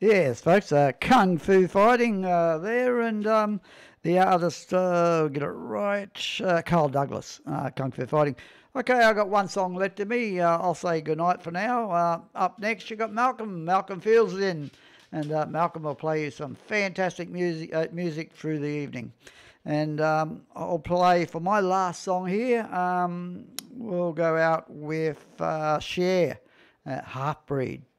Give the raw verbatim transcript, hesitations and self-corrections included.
Yes, folks, uh, Kung Fu Fighting uh, there, and um, the artist, uh, get it right, uh, Carl Douglas, uh, Kung Fu Fighting. Okay, I've got one song left to me. Uh, I'll say goodnight for now. Uh, up next, you got Malcolm. Malcolm Fields is in, and uh, Malcolm will play you some fantastic music, uh, music through the evening. And um, I'll play for my last song here. Um, we'll go out with uh, Cher, uh, Half Breed.